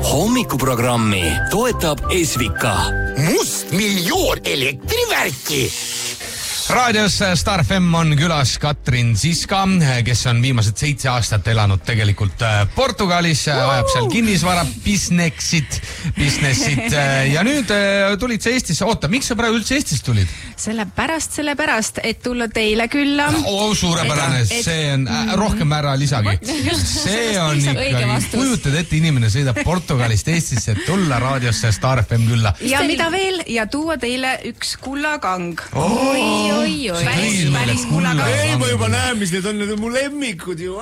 Hommikuprogrammi toetab Esvika. Must miljoon elektrivärki. Raadios Star FM on külas Katrin Siska, kes on viimased 7 aastat elanud tegelikult Portugalis, ajab seal kinnisvara businessit ja nüüd tulid sa Eestisse. Oota, miks sa praegu üldse Eestisse tulid? Sellepärast, et tulla teile külla. Suurepärane, see on rohkem ära lisagi. See on ikkagi, kujutad ette, inimene sõidab Portugalist Eestisse, et tulla raadiosse Star FM külla. Ja mida veel? Ja tuua teile üks kullakang. Päris kullakang. Ei, ma juba näen, mis need on, need on mu lemmikud ju.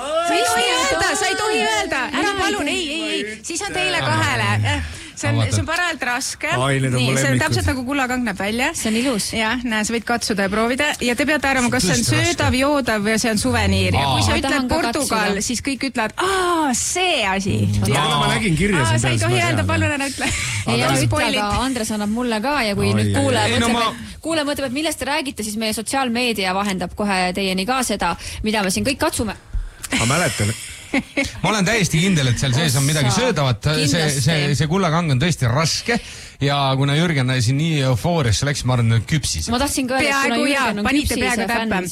Sa ei tohi öelda, ära palun, ei, siis on teile kahele. See on parajalt raske. Nii, see on täpselt nagu kullakang näeb välja. See on ilus. Jah, näe, sa võid katsuda ja proovida. Ja te peate arvama, kas see on söödav, joodav ja see on suveniir. Ja kui sa ütled Portugal, siis kõik ütlevad, see asi. Ma nägin kirja siin. Sa ei tohi öelda, palun ära ütle. Ei ära ütle, aga Andres annab mulle ka ja kui nüüd kuule mõtleb, et millest te räägite, siis meie sotsiaalmeedia vahendab kohe teieni ka seda, mida me siin kõik katsume. Ma mäletan. Ma olen täiesti kindel, et seal sees on midagi söödavat. See kullakang on tõesti raske ja kuna Jürgen siin nii eufooriasse läks, ma arvan, et küpsis. Ma tahtsin ka öelda, panite peaaegu täppem.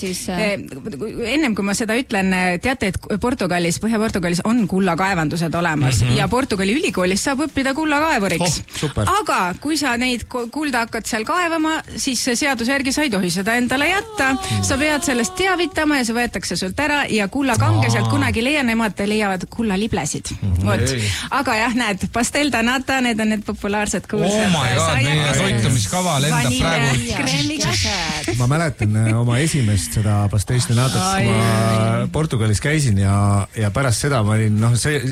Ennem kui ma seda ütlen, teate, et Põhja-Portugalis on kullakaevandused olemas ja Portugali ülikoolis saab õppida kullakaevuriks. Aga kui sa neid kulda hakkad seal kaevama, siis seaduse järgi sa ei tohi seda endale jätta. Sa pead sellest teavitama ja see võetakse sult ära ja kullakange sealt kunagi leia, nemad leiavad kullaliblesid. Aga jah, näed, pastel de nata, need on need populaarsed kuulsad. Oh my god, meie toitumiskava lendab praegu. Ma mäletan oma esimest seda pastel de natat, ma Portugalis käisin ja pärast seda ma olin,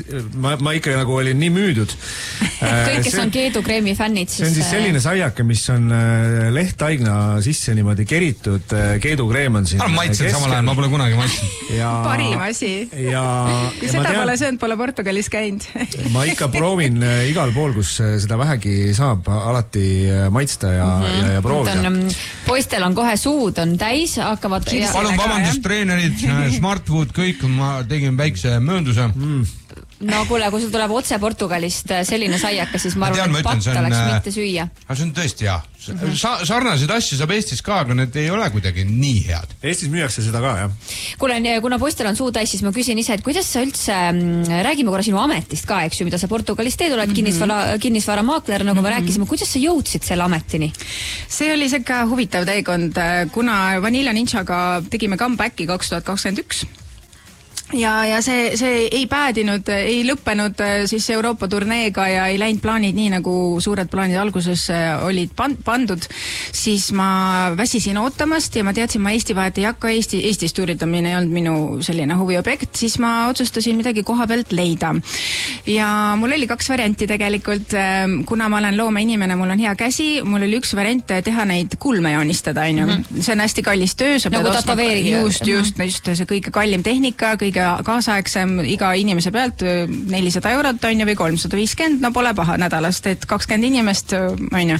ma ikka nagu olin nii müüdud. Kõik, kes on keedukreemi fännid, siis... See on siis selline saiake, mis on lehtaigna sisse niimoodi keritud, keedukreem on siin. Ma maitsen samal ajal, ma pole kunagi maitsen. Parim asi. Ja seda pole söönud, pole Portugalis käinud. Ma ikka proovin igal pool, kus seda vähegi saab alati maitsta ja proovida. Poistel on kohe suud on täis, hakkavad... Palun vabandust, treenerid, Smartfood, kõik, ma tegin väikse möönduse. No kuule, kui sul tuleb otse Portugalist selline saiaka, siis ma arvan, et patta oleks mitte süüa. See on tõesti hea. Sarnaseid asju saab Eestis ka, aga need ei ole kuidagi nii head. Eestis müüakse seda ka, jah. Kuule, kuna poistel on suu täis, siis ma küsin ise, et kuidas sa üldse, räägime korra sinu ametist ka, eks ju, mida sa Portugalis teed, oled kinnisvaramaakler, nagu me rääkisime, kuidas sa jõudsid selle ametini? See oli ka huvitav teekond, kuna Vanilla Ninjaga tegime comebacki 2021. Ja see ei päädinud, ei lõppenud siis Euroopa turneega ja ei läinud plaanid nii, nagu suured plaanid alguses olid pandud, siis ma väsisin ootamast ja ma teadsin, ma Eesti vahet ei hakka, Eestis tuuritamine ei olnud minu selline huviobjekt, siis ma otsustasin midagi koha pealt leida. Ja mul oli 2 varianti tegelikult, kuna ma olen loomeinimene, mul on hea käsi, mul oli üks variant teha neid kulme joonistada, see on hästi kallis töö. Nagu tatoveerigi. Just, see kõige kallim tehnika, kõige kaasaegsem iga inimese pealt 400 eurot on ju või 350, no pole paha nädalast, et 20 inimest on ju.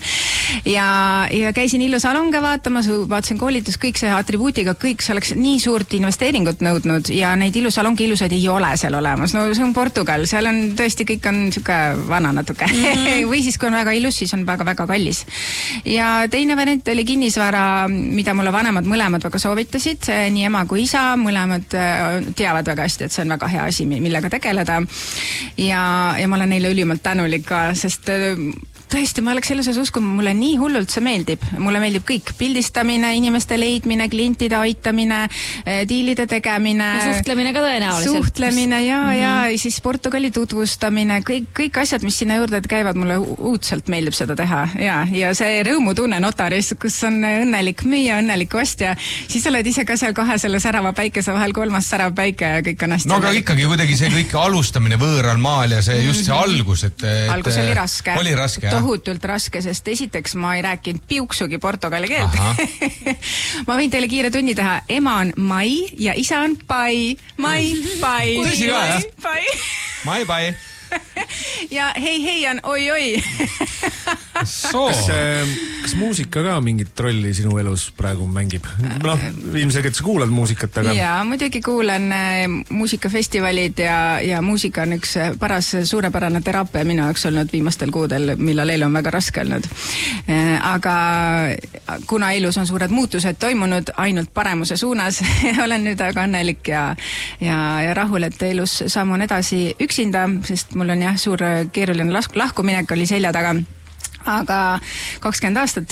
Ja käisin illusalonge vaatamas, vaatasin koolitus, kõik see atribuutiga, kõik see oleks nii suurt investeeringut nõudnud ja neid illusalongi ilusaid ei ole seal olemas. No see on Portugal, seal on tõesti kõik on siuke vana natuke. Või siis kui on väga ilus, siis on väga-väga kallis. Ja teine variant oli kinnisvara, mida mulle vanemad mõlemad väga soovitasid, nii ema kui isa, mõlemad teavad väga hästi, et see on väga hea asi, millega tegeleda. Ja ma olen neile ülimalt tänulik ka, sest tõesti, ma oleks selles usku, mulle nii hullult see meeldib. Mulle meeldib kõik. Pildistamine, inimeste leidmine, klientide aitamine, diilide tegemine. Suhtlemine ka tõenäoliselt. Suhtlemine ja siis Portugali tutvustamine. Kõik asjad, mis sinna juurde käivad, mulle uudselt meeldib seda teha. Ja see rõõmutunne notaris, kus on õnnelik müüa, õnnelik ostja, siis oled ise ka seal kahe selle särava päikese vahel, 3. särav päike ja kõik on hästi. No aga ikkagi kuidagi see kõik alustamine võõral maal ja see just see algus, et algus oli raske. Oli raske, tohutult raske, sest esiteks ma ei rääkinud piuksugi portugali keelt. Ma võin teile kiire tunni teha. Ema on Mai ja isa on Pai. Mai, Pai. Tõsi ka, jah? Pai. Mai, Pai. Ja hei on oi. Kas muusika ka mingit rolli sinu elus praegu mängib? Noh, ilmselgelt sa kuulad muusikat, aga... Jaa, muidugi kuulan muusikafestivalid ja muusika on üks paras suurepärane teraapia minu jaoks olnud viimastel kuudel, millal elu on väga raske olnud. Aga kuna elus on suured muutused toimunud ainult paremuse suunas, olen nüüd aga õnnelik ja rahul, et elus sammun edasi üksinda, sest mul on suur keeruline lahkuminek oli selja taga. Aga 20 aastat.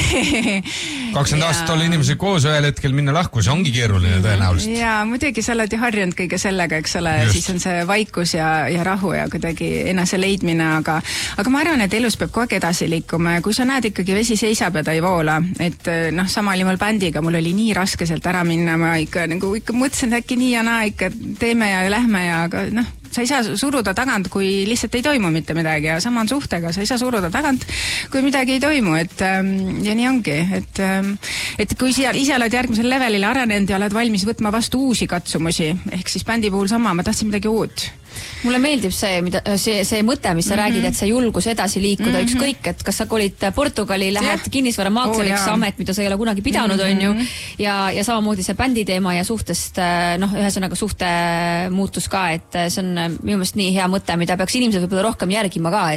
20 aastat oli inimesed koos ühel hetkel minna lahku, see ongi keeruline tõenäoliselt. Ja muidugi sa oled ju harjunud kõige sellega, eks ole, siis on see vaikus ja rahu ja kuidagi enese leidmine, aga ma arvan, et elus peab kogu aeg edasi liikuma ja kui sa näed ikkagi vesi seisab ja ta ei voola, et sama oli mul bändiga, mul oli nii raske sealt ära minna, ma ikka mõtlesin, et äkki nii ja naa ikka teeme ja lähme ja aga sa ei saa suruda tagant, kui lihtsalt ei toimu mitte midagi ja sama on suhtega, sa ei saa suruda tagant, kui midagi ei toimu, ja nii ongi, et kui ise oled järgmisel levelile arenenud ja oled valmis võtma vastu uusi katsumusi, ehk siis bändi puhul sama, ma tahtsin midagi uut. Mulle meeldib see mõte, mis sa räägid, et see julgus edasi liikuda ükskõik, et kas sa kolid Portugali, lähed kinnisvaramaaksleriks amet, mida sa ei ole kunagi pidanud, on ju, ja samamoodi see bändi teema ja suhtest, ühesõnaga suhte muutus ka, et see on minu meelest nii hea mõte, mida peaks inimesed võib-olla rohkem järgima ka,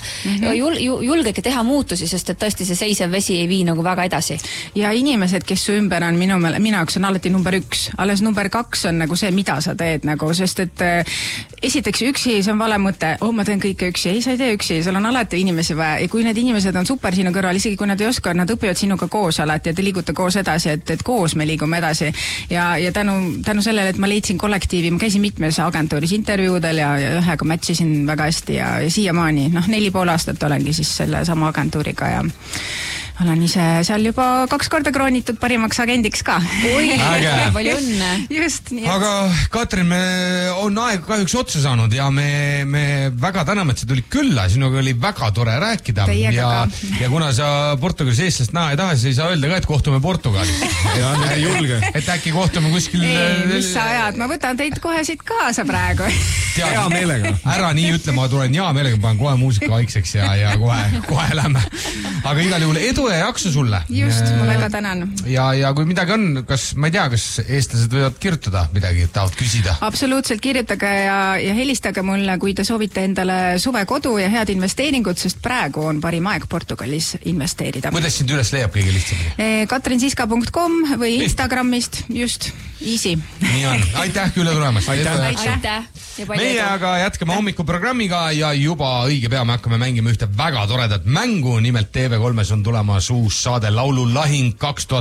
et julgege teha muutusi, sest et tõesti see seisev vesi ei vii nagu väga edasi. Ja inimesed, kes su ümber on minu jaoks on alati number 1, alles number 2 on nagu see, mida sa teed nagu, sest et esiteks üksi, see on vale mõte, ma teen kõike üksi, ei, sa ei tee üksi, sul on alati inimesi vaja ja kui need inimesed on super sinu kõrval, isegi kui nad ei oska, nad õpivad sinuga koos alati ja te liigute koos edasi, et koos me liigume edasi ja tänu sellele, et ma leidsin kollektiivi, ma käisin mitmes agentuuris intervjuudel ja ühega matchisin väga hästi ja siiamaani, 4,5 aastat olengi siis selle sama agentuuriga ja olen ise seal juba 2 korda kroonitud parimaks agendiks ka. Oi, palju õnne. Just, nii. Aga Katrin, me on aeg kahjuks otsa saanud ja me väga täname, et sa tulid külla, sinuga oli väga tore rääkida. Ja kuna sa Portugalis eestlast näha ei taha, siis ei saa öelda ka, et kohtume Portugalis. Ja ei julge. Et äkki kohtume kuskil... Ei, mis sa ajad, ma võtan teid kohe siit kaasa praegu. Hea meelega. Ära nii ütle, ma tulen hea meelega, panen kohe muusika vaikseks ja kohe lähme. Aga igal juhul edu ja jaksu sulle. Just, ma väga tänan. Ja kui midagi on, ma ei tea, kas eestlased võivad kirjutada midagi, tahavad küsida? Absoluutselt, kirjutage ja helistage mulle, kui te soovite endale suvekodu ja head investeeringud, sest praegu on parim aeg Portugalis investeerida. Kuidas sind üles leiab kõige lihtsamini? katrinsiska.com või Instagramist, just, easy. Nii on, aitäh külla tulemast. Aitäh. Meie aga jätkame hommikuprogrammiga ja juba õige pea me hakkame mängima ühte väga toredat mängu, nimelt TV3-s on tulemas uus saade Laululahing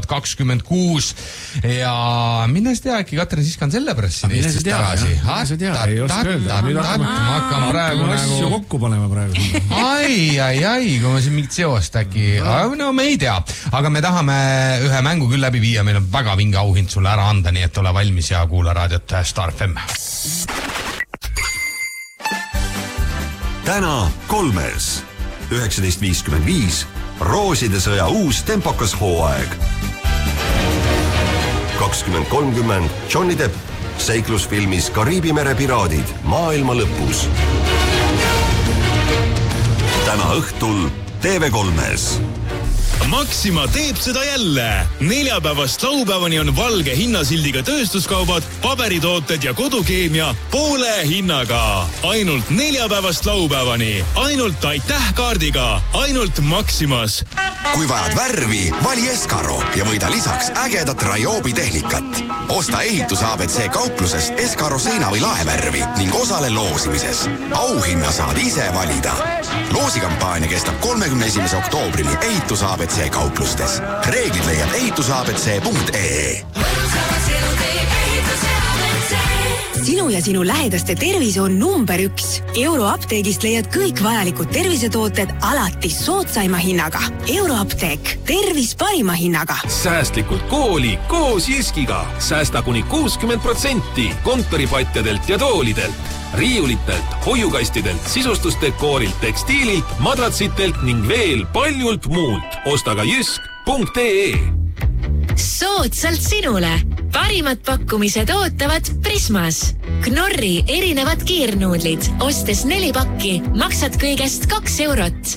2026 ja mine see tea, äkki Katrin Siska on selle pärast siin Eestis tagasi. Ei oska öelda. Nüüd hakkame praegu asju kokku panema praegu. Ai, kui ma siin mingit seost äkki, no me ei tea, aga me tahame ühe mängu küll läbi viia, meil on väga vinge auhind sulle ära anda, nii et ole valmis ja kuula raadiot Star FM. Täna 3. 19.55 Rooside sõja uus tempokas hooaeg. 2030 Johnny Depp seiklusfilmis Kariibi mere piraadid maailma lõpus. Täna õhtul TV3-s. Maxima teeb seda jälle. Neljapäevast laupäevani on valge hinnasildiga tööstuskaubad, paberitooted ja kodukeemia poole hinnaga. Ainult neljapäevast laupäevani. Ainult aitäh-kaardiga. Ainult Maximas. Kui vajad värvi, vali Eskaro ja võida lisaks ägedat Raiobi tehnikat. Osta ehitus ABC kauplusest Eskaro seina või laevärvi ning osale loosimises. Auhinna saad ise valida. Loosikampaania kestab 31. oktoobrini ehitus ABC kauplustes. Reeglid leiad ehitusabc.ee. Sinu ja sinu lähedaste tervis on number 1. Euroapteegist leiad kõik vajalikud tervisetooted alati soodsaima hinnaga. Euroapteek, tervis parima hinnaga. Säästlikult kooli koos Jyskiga. Säästa kuni 60% kontoripatjadelt ja toolidelt, riiulitelt, hoiukastidelt, sisustusdekoorilt, tekstiililt, madratsitelt ning veel paljult muult. Osta ka jysk.ee. Soodsalt sinule. Parimad pakkumised ootavad Prismas. Knorri erinevad kiirnuudlid. Ostes 4 pakki, maksad kõigest 2 eurot.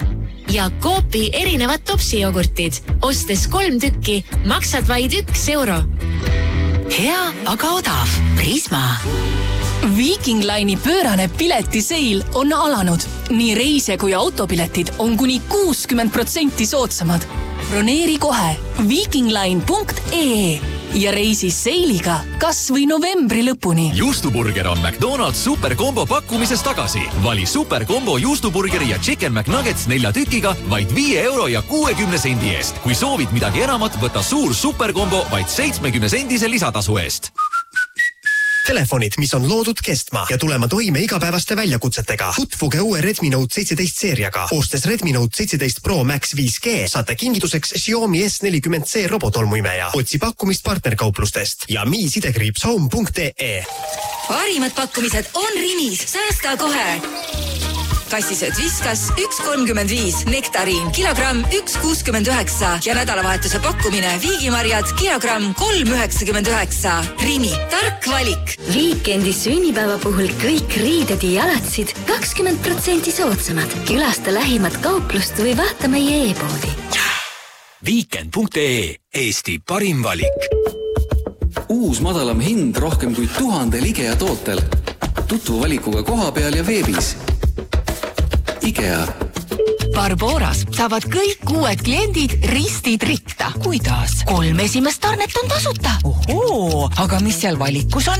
ja Coopi erinevad topsijogurtid. Ostes 3 tükki, maksad vaid €1. Hea, aga odav. Prisma. Viking Line'i pöörane piletiseil on alanud. Nii reise kui autopiletid on kuni 60% soodsamad. Broneeri kohe vikingline.ee ja reisi seiliga kas või novembri lõpuni. Juustuburger on McDonald's superkombo pakkumises tagasi. Vali superkombo juustuburgeri ja Chicken McNuggets 4 tükiga vaid €5.60 eest. Kui soovid midagi enamat, võta suur superkombo vaid 70 sendise lisatasu eest. Telefonid, mis on loodud kestma ja tulema toime igapäevaste väljakutsetega. Tutvuge uue Redmi Note 17 seeriaga. Ostes Redmi Note 17 Pro Max 5G saate kingituseks Xiaomi S40C robotolmuimeja. Otsi pakkumist partnerkauplustest ja miisidekriipshome.ee. Parimad pakkumised on Rimis. Säästa kohe! Kassisööd Viskas 1,35, Nektariin kilogramm 1,69 ja nädalavahetuse pakkumine Viigimarjad kilogramm 3,99. Rimi, tark valik. Viikendi sünnipäeva puhul kõik riided ja jalatsid 20% soodsamad. Külasta lähimat kauplust või vaata meie e-poodi. Viikend.ee, Eesti parim valik. Uus madalam hind rohkem kui 1000 IKEA tootel. Tutvu valikuga koha peal ja veebis. IKEA. Barboras saavad kõik uued kliendid ristid ritta. Kuidas? 3 esimest tarnet on tasuta. Ohoo, aga mis seal valikus on?